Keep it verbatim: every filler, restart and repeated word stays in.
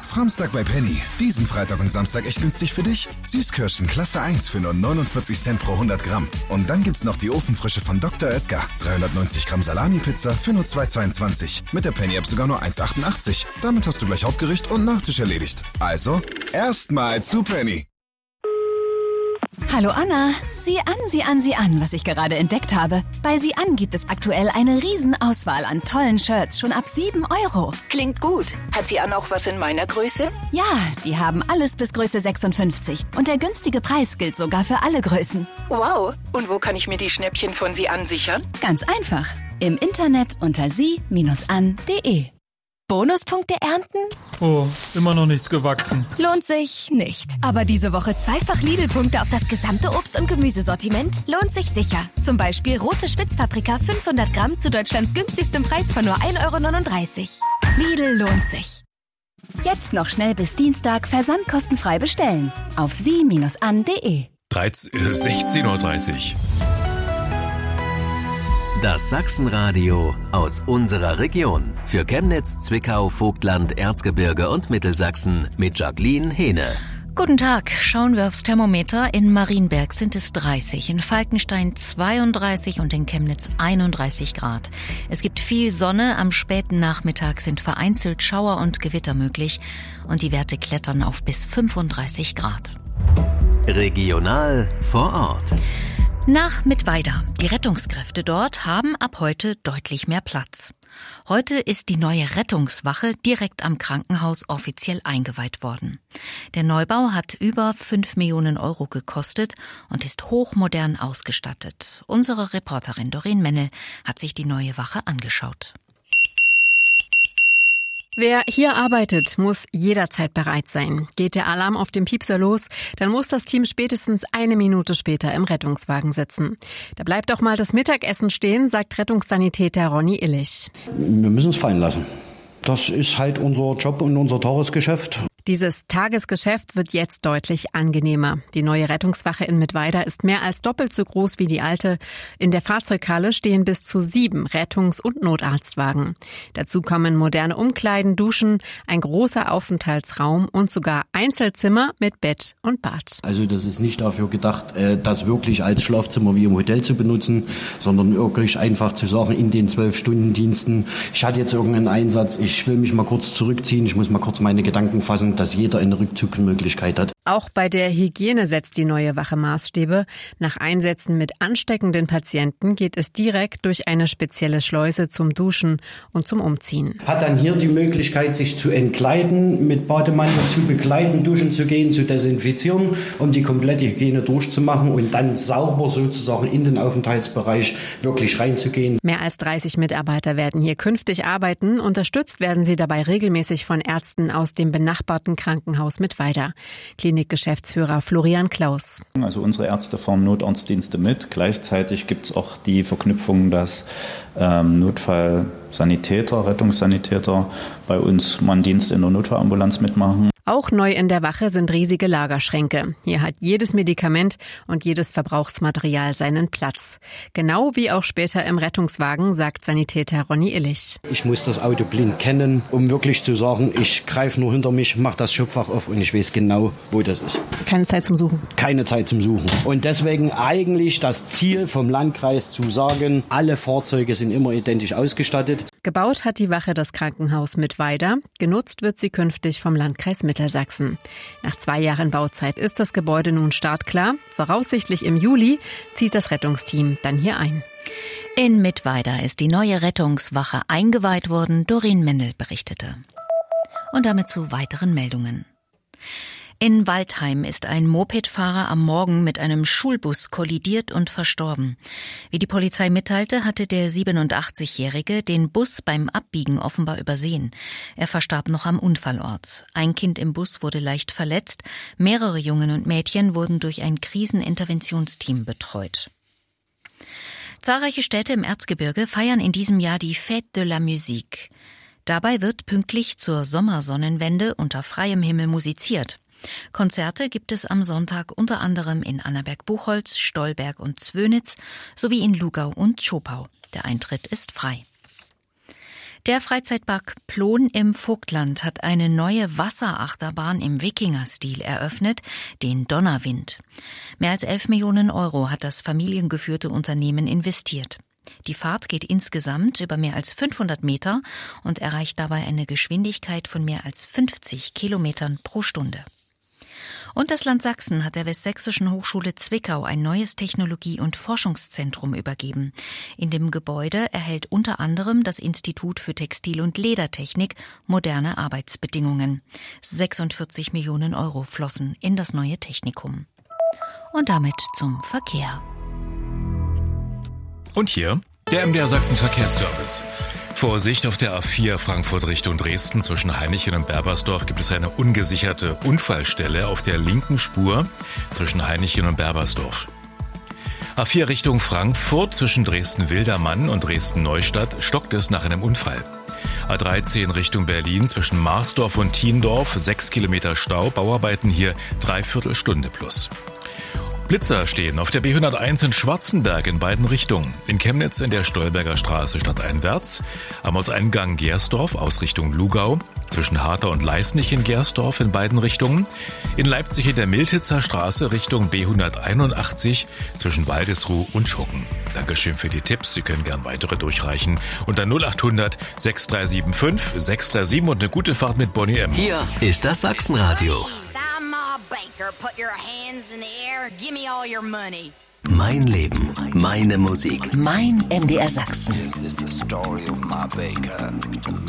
Framstag bei Penny. Diesen Freitag und Samstag echt günstig für dich. Süßkirschen Klasse eins für nur neunundvierzig Cent pro hundert Gramm. Und dann gibt's noch die Ofenfrische von Doktor Oetker. dreihundertneunzig Gramm Salami-Pizza für nur zwei Euro zweiundzwanzig. Mit der Penny-App sogar nur eins Euro achtundachtzig. Damit hast du gleich Hauptgericht und Nachtisch erledigt. Also, erstmal zu Penny. Hallo Anna, sieh an, sieh an, sieh an, was ich gerade entdeckt habe. Bei Sieh an gibt es aktuell eine Riesenauswahl an tollen Shirts, schon ab sieben Euro. Klingt gut. Hat Sieh an auch was in meiner Größe? Ja, die haben alles bis Größe sechsundfünfzig. Und der günstige Preis gilt sogar für alle Größen. Wow, und wo kann ich mir die Schnäppchen von Sieh an sichern? Ganz einfach, im Internet unter sie Bindestrich an Punkt de. Bonuspunkte ernten? Oh, immer noch nichts gewachsen. Lohnt sich nicht. Aber diese Woche zweifach Lidl-Punkte auf das gesamte Obst- und Gemüsesortiment lohnt sich sicher. Zum Beispiel rote Spitzpaprika fünfhundert Gramm zu Deutschlands günstigstem Preis von nur ein Euro neununddreißig. Lidl lohnt sich. Jetzt noch schnell bis Dienstag versandkostenfrei bestellen. Auf sie Bindestrich an Punkt de. sechzehn Uhr dreißig. Das Sachsenradio aus unserer Region. Für Chemnitz, Zwickau, Vogtland, Erzgebirge und Mittelsachsen mit Jacqueline Hehne. Guten Tag, schauen wir aufs Thermometer. In Marienberg sind es dreißig, in Falkenstein zweiunddreißig und in Chemnitz einunddreißig Grad. Es gibt viel Sonne, am späten Nachmittag sind vereinzelt Schauer und Gewitter möglich und die Werte klettern auf bis fünfunddreißig Grad. Regional vor Ort. Nach Mittweida. Die Rettungskräfte dort haben ab heute deutlich mehr Platz. Heute ist die neue Rettungswache direkt am Krankenhaus offiziell eingeweiht worden. Der Neubau hat über fünf Millionen Euro gekostet und ist hochmodern ausgestattet. Unsere Reporterin Doreen Mennel hat sich die neue Wache angeschaut. Wer hier arbeitet, muss jederzeit bereit sein. Geht der Alarm auf dem Piepser los, dann muss das Team spätestens eine Minute später im Rettungswagen sitzen. Da bleibt auch mal das Mittagessen stehen, sagt Rettungssanitäter Ronny Illich. Wir müssen es fallen lassen. Das ist halt unser Job und unser Tagesgeschäft. Dieses Tagesgeschäft wird jetzt deutlich angenehmer. Die neue Rettungswache in Mittweida ist mehr als doppelt so groß wie die alte. In der Fahrzeughalle stehen bis zu sieben Rettungs- und Notarztwagen. Dazu kommen moderne Umkleiden, Duschen, ein großer Aufenthaltsraum und sogar Einzelzimmer mit Bett und Bad. Also das ist nicht dafür gedacht, das wirklich als Schlafzimmer wie im Hotel zu benutzen, sondern wirklich einfach zu sagen, in den zwölf-Stunden-Diensten, ich hatte jetzt irgendeinen Einsatz, ich will mich mal kurz zurückziehen, ich muss mal kurz meine Gedanken fassen, dass jeder eine Rückzugsmöglichkeit hat. Auch bei der Hygiene setzt die neue Wache Maßstäbe. Nach Einsätzen mit ansteckenden Patienten geht es direkt durch eine spezielle Schleuse zum Duschen und zum Umziehen. Hat dann hier die Möglichkeit, sich zu entkleiden, mit Bademantel zu begleiten, duschen zu gehen, zu desinfizieren, um die komplette Hygiene durchzumachen und dann sauber sozusagen in den Aufenthaltsbereich wirklich reinzugehen. Mehr als dreißig Mitarbeiter werden hier künftig arbeiten. Unterstützt werden sie dabei regelmäßig von Ärzten aus dem benachbarten Krankenhaus Mittweida. Klinikgeschäftsführer Florian Klaus. Also unsere Ärzte fahren Notarztdienste mit. Gleichzeitig gibt es auch die Verknüpfung, dass ähm, Notfallsanitäter, Rettungssanitäter bei uns mal einen Dienst in der Notfallambulanz mitmachen. Auch neu in der Wache sind riesige Lagerschränke. Hier hat jedes Medikament und jedes Verbrauchsmaterial seinen Platz. Genau wie auch später im Rettungswagen, sagt Sanitäter Ronny Illich. Ich muss das Auto blind kennen, um wirklich zu sagen, ich greife nur hinter mich, mache das Schubfach auf und ich weiß genau, wo das ist. Keine Zeit zum Suchen? Keine Zeit zum Suchen. Und deswegen eigentlich das Ziel vom Landkreis zu sagen, alle Fahrzeuge sind immer identisch ausgestattet. Gebaut hat die Wache das Krankenhaus Mittweida. Genutzt wird sie künftig vom Landkreis Mittelsachsen. Nach zwei Jahren Bauzeit ist das Gebäude nun startklar. Voraussichtlich im Juli zieht das Rettungsteam dann hier ein. In Mittweida ist die neue Rettungswache eingeweiht worden, Doreen Mennel berichtete. Und damit zu weiteren Meldungen. In Waldheim ist ein Mopedfahrer am Morgen mit einem Schulbus kollidiert und verstorben. Wie die Polizei mitteilte, hatte der siebenundachtzigjährige den Bus beim Abbiegen offenbar übersehen. Er verstarb noch am Unfallort. Ein Kind im Bus wurde leicht verletzt. Mehrere Jungen und Mädchen wurden durch ein Kriseninterventionsteam betreut. Zahlreiche Städte im Erzgebirge feiern in diesem Jahr die Fête de la Musique. Dabei wird pünktlich zur Sommersonnenwende unter freiem Himmel musiziert. Konzerte gibt es am Sonntag unter anderem in Annaberg-Buchholz, Stolberg und Zwönitz sowie in Lugau und Schopau. Der Eintritt ist frei. Der Freizeitpark Plon im Vogtland hat eine neue Wasserachterbahn im Wikinger-Stil eröffnet, den Donnerwind. Mehr als elf Millionen Euro hat das familiengeführte Unternehmen investiert. Die Fahrt geht insgesamt über mehr als fünfhundert Meter und erreicht dabei eine Geschwindigkeit von mehr als fünfzig Kilometern pro Stunde. Und das Land Sachsen hat der Westsächsischen Hochschule Zwickau ein neues Technologie- und Forschungszentrum übergeben. In dem Gebäude erhält unter anderem das Institut für Textil- und Ledertechnik moderne Arbeitsbedingungen. sechsundvierzig Millionen Euro flossen in das neue Technikum. Und damit zum Verkehr. Und hier der M D R Sachsen Verkehrsservice. Vorsicht, auf der A vier Frankfurt Richtung Dresden zwischen Hainichen und Berbersdorf gibt es eine ungesicherte Unfallstelle auf der linken Spur zwischen Hainichen und Berbersdorf. A vier Richtung Frankfurt zwischen Dresden-Wildermann und Dresden-Neustadt stockt es nach einem Unfall. A dreizehn Richtung Berlin zwischen Marsdorf und Thiendorf, sechs Kilometer Stau, Bauarbeiten hier dreiviertel Stunde plus. Blitzer stehen auf der B hunderteins in Schwarzenberg in beiden Richtungen. In Chemnitz in der Stolberger Straße stadteinwärts, am Ortseingang Gersdorf aus Richtung Lugau, zwischen Harter und Leisnig in Gersdorf in beiden Richtungen, in Leipzig in der Miltitzer Straße Richtung B hunderteinundachtzig zwischen Waldesruh und Schucken. Dankeschön für die Tipps. Sie können gern weitere durchreichen unter null achthundert sechs drei sieben fünf sechs drei sieben und eine gute Fahrt mit Bonnie M. Hier ist das Sachsenradio. Mein Leben, meine Musik. Mein M D R Sachsen.